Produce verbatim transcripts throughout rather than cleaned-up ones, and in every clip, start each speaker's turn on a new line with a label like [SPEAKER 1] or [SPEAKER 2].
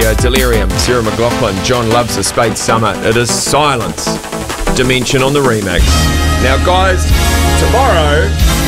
[SPEAKER 1] uh, Delirium, Sarah McLachlan, John Loves a Spade Summer. It is Silence Dimension on the remix. Now, guys, tomorrow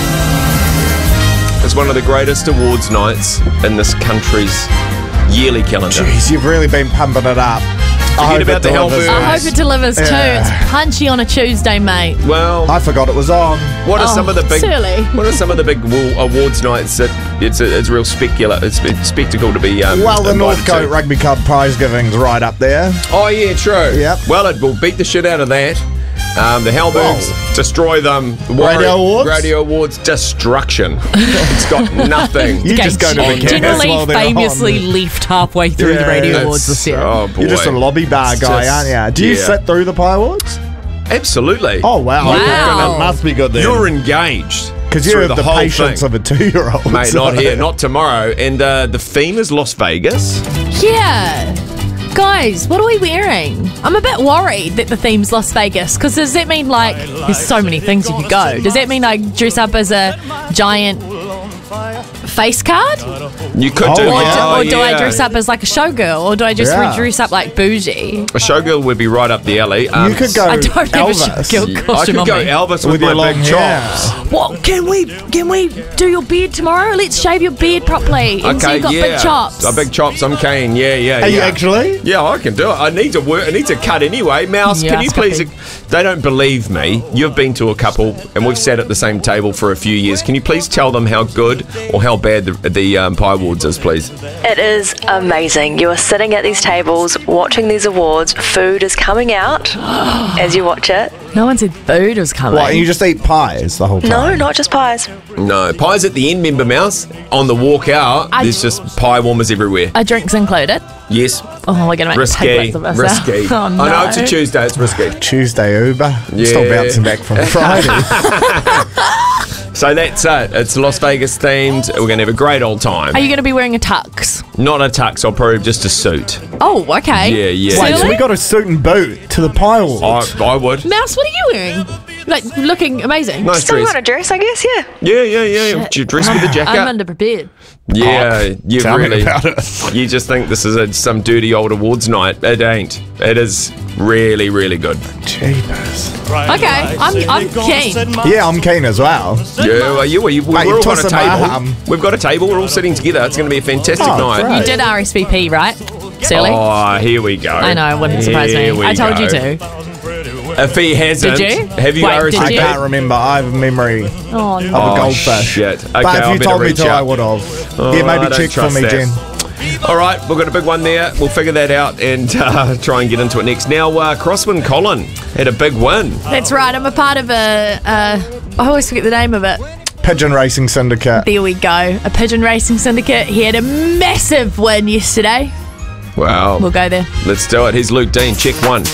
[SPEAKER 1] is one of the greatest awards nights in this country's yearly calendar.
[SPEAKER 2] Jeez, you've really been pumping it up. I hope
[SPEAKER 1] about
[SPEAKER 2] it
[SPEAKER 1] the
[SPEAKER 2] delivers,
[SPEAKER 1] Hellbirds.
[SPEAKER 2] mate.
[SPEAKER 3] I hope it delivers too.
[SPEAKER 2] Yeah.
[SPEAKER 3] It's punchy on a Tuesday, mate.
[SPEAKER 1] Well,
[SPEAKER 2] I forgot it was on.
[SPEAKER 1] what are
[SPEAKER 3] Oh,
[SPEAKER 1] some of the big?
[SPEAKER 3] silly.
[SPEAKER 1] What are some of the big wa- awards nights that it's a, it's real specular, it's a spectacle to be. Um,
[SPEAKER 2] Well, the
[SPEAKER 1] invited
[SPEAKER 2] Northcote
[SPEAKER 1] to?
[SPEAKER 2] Rugby Club prize giving's right up there.
[SPEAKER 1] Oh yeah, true.
[SPEAKER 2] Yep.
[SPEAKER 1] Well, it will beat the shit out of that. Um, the Hellbergs,
[SPEAKER 2] Whoa.
[SPEAKER 1] destroy them. The
[SPEAKER 2] Radio
[SPEAKER 1] Warrior-
[SPEAKER 2] Awards?
[SPEAKER 1] Radio Awards, destruction. It's got nothing.
[SPEAKER 2] You just go to the
[SPEAKER 3] Gen-
[SPEAKER 2] campus
[SPEAKER 3] Generally
[SPEAKER 2] while they're
[SPEAKER 3] famously
[SPEAKER 2] on.
[SPEAKER 3] left halfway through the
[SPEAKER 2] Yeah,
[SPEAKER 3] Radio
[SPEAKER 1] It's-
[SPEAKER 3] Awards this year.
[SPEAKER 1] Oh boy.
[SPEAKER 2] You're just a lobby bar
[SPEAKER 1] It's
[SPEAKER 2] guy,
[SPEAKER 1] just-
[SPEAKER 2] aren't you? Do you
[SPEAKER 1] yeah.
[SPEAKER 2] sit through the Pie Awards?
[SPEAKER 1] Absolutely.
[SPEAKER 2] Oh, wow.
[SPEAKER 3] Wow.
[SPEAKER 2] That must be good then.
[SPEAKER 1] You're engaged.
[SPEAKER 2] Because you
[SPEAKER 1] through
[SPEAKER 2] have the,
[SPEAKER 1] whole
[SPEAKER 2] patience
[SPEAKER 1] thing.
[SPEAKER 2] of a two-year-old.
[SPEAKER 1] Mate, not here, not tomorrow. And uh, the theme is Las Vegas.
[SPEAKER 3] Yeah. Guys, what are we wearing? I'm a bit worried that the theme's Las Vegas, because does that mean, like, there's so many things you could go. Does that mean I dress up as a giant face card?
[SPEAKER 1] You could
[SPEAKER 2] Oh,
[SPEAKER 1] do
[SPEAKER 2] yeah.
[SPEAKER 3] Or,
[SPEAKER 1] yeah,
[SPEAKER 3] do, or do I
[SPEAKER 1] yeah.
[SPEAKER 3] dress up as, like, a showgirl? Or do I just
[SPEAKER 2] Yeah.
[SPEAKER 3] dress up like bougie?
[SPEAKER 1] A showgirl would be right up the alley. Um,
[SPEAKER 2] You could go
[SPEAKER 3] I don't have a
[SPEAKER 2] Elvis.
[SPEAKER 3] showgirl
[SPEAKER 1] I
[SPEAKER 3] costume
[SPEAKER 1] could
[SPEAKER 3] on
[SPEAKER 1] go
[SPEAKER 3] me.
[SPEAKER 1] Elvis
[SPEAKER 2] With
[SPEAKER 1] with,
[SPEAKER 2] your
[SPEAKER 1] my
[SPEAKER 2] long
[SPEAKER 1] big
[SPEAKER 2] hair.
[SPEAKER 1] chops.
[SPEAKER 3] What, can we can we do your beard tomorrow? Let's shave your beard properly. And so
[SPEAKER 1] Okay,
[SPEAKER 3] you've got
[SPEAKER 1] yeah.
[SPEAKER 3] big chops.
[SPEAKER 1] Uh, big chops. I'm keen. Yeah, yeah.
[SPEAKER 2] Are you
[SPEAKER 1] yeah.
[SPEAKER 2] actually?
[SPEAKER 1] Yeah, I can do it. I need to work. I need to cut anyway. Mouse,
[SPEAKER 3] Yeah,
[SPEAKER 1] can you
[SPEAKER 3] it's
[SPEAKER 1] please?
[SPEAKER 3] copy.
[SPEAKER 1] They don't believe me. You've been to a couple, and we've sat at the same table for a few years. Can you please tell them how good or how bad the, the um, Pie Awards is, please?
[SPEAKER 4] It is amazing. You are sitting at these tables, watching these awards. Food is coming out as you watch it.
[SPEAKER 3] No one said food was coming.
[SPEAKER 2] What, and you just eat pies the whole time?
[SPEAKER 4] No, not just pies.
[SPEAKER 1] No, pies at the end, member Mouse. On the walk out,
[SPEAKER 3] I-
[SPEAKER 1] there's just pie warmers everywhere.
[SPEAKER 3] Are drinks included?
[SPEAKER 1] Yes,
[SPEAKER 3] Oh, we're going to make
[SPEAKER 1] risky,
[SPEAKER 3] piglets of us.
[SPEAKER 1] risky.
[SPEAKER 3] Oh, no.
[SPEAKER 1] I know it's a Tuesday. It's risky.
[SPEAKER 2] Tuesday Uber. I'm still
[SPEAKER 1] Yeah.
[SPEAKER 2] bouncing back from Friday.
[SPEAKER 1] So that's it. It's Las Vegas themed. We're going to have a great old time.
[SPEAKER 3] Are you going to be wearing a tux?
[SPEAKER 1] Not a tux. I'll probably just a suit.
[SPEAKER 3] Oh, okay.
[SPEAKER 1] Yeah, yeah.
[SPEAKER 2] Wait, so
[SPEAKER 3] Really?
[SPEAKER 2] we got a suit and boot to the Pie Awards.
[SPEAKER 1] I, I would.
[SPEAKER 3] Mouse, what are you wearing? Like, looking amazing.
[SPEAKER 1] Nice
[SPEAKER 4] Still
[SPEAKER 1] dress.
[SPEAKER 4] got a dress, I guess, yeah.
[SPEAKER 1] Yeah, yeah, yeah. Do you dress with a
[SPEAKER 3] I'm
[SPEAKER 1] jacket?
[SPEAKER 3] underprepared.
[SPEAKER 1] Yeah, you
[SPEAKER 2] Tell me
[SPEAKER 1] really.
[SPEAKER 2] about it.
[SPEAKER 1] You just think this is a, some dirty old awards night. It ain't. It is really, really good.
[SPEAKER 2] Jeepers.
[SPEAKER 3] Okay, I'm, I'm keen.
[SPEAKER 2] Yeah, I'm keen as well.
[SPEAKER 1] Yeah, well, you, you,
[SPEAKER 2] Mate,
[SPEAKER 1] we're all
[SPEAKER 2] you're
[SPEAKER 1] on a
[SPEAKER 2] twisting my arm.
[SPEAKER 1] table. We've got a table. We're all sitting together. It's going to be a fantastic
[SPEAKER 2] Oh,
[SPEAKER 1] night.
[SPEAKER 2] great.
[SPEAKER 3] You did R S V P, right? Silly.
[SPEAKER 1] Oh, here we go.
[SPEAKER 3] I know, it wouldn't surprise
[SPEAKER 1] Here
[SPEAKER 3] me.
[SPEAKER 1] we
[SPEAKER 3] I told
[SPEAKER 1] go.
[SPEAKER 3] you to.
[SPEAKER 1] If he hasn't,
[SPEAKER 3] Did you?
[SPEAKER 1] have you
[SPEAKER 3] Wait,
[SPEAKER 1] R S V
[SPEAKER 3] did
[SPEAKER 2] I
[SPEAKER 1] P?
[SPEAKER 3] you?
[SPEAKER 2] can't remember. I have a memory
[SPEAKER 3] Oh, no.
[SPEAKER 2] of a
[SPEAKER 1] Oh,
[SPEAKER 2] goldfish.
[SPEAKER 1] shit. Okay,
[SPEAKER 2] but if
[SPEAKER 1] I
[SPEAKER 2] you
[SPEAKER 1] better
[SPEAKER 2] told me
[SPEAKER 1] reach
[SPEAKER 2] to, I
[SPEAKER 1] out.
[SPEAKER 2] would have.
[SPEAKER 1] Oh,
[SPEAKER 2] yeah,
[SPEAKER 1] I
[SPEAKER 2] maybe
[SPEAKER 1] don't
[SPEAKER 2] check for
[SPEAKER 1] trust
[SPEAKER 2] me,
[SPEAKER 1] that.
[SPEAKER 2] Jen.
[SPEAKER 1] All right, we've got a big one there. We'll figure that out and uh, try and get into it next. Now, uh, Crosswind Colin had a big win.
[SPEAKER 3] That's right. I'm a part of a. Uh, I always forget the name of it.
[SPEAKER 2] Pigeon Racing Syndicate.
[SPEAKER 3] There we go. A pigeon racing syndicate. He had a massive win yesterday.
[SPEAKER 1] Wow.
[SPEAKER 3] We'll go there.
[SPEAKER 1] Let's do it. Here's Luke Dean. Check one.